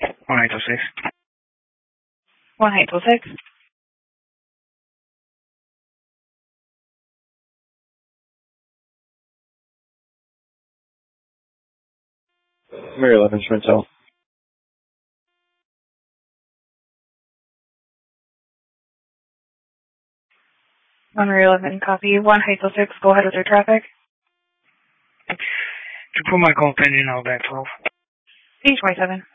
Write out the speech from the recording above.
1806. 1806. Mary 11 Schmitzel. 11, copy. 1806, go ahead with your traffic. To put my call pending, I'll back 12. Page 27.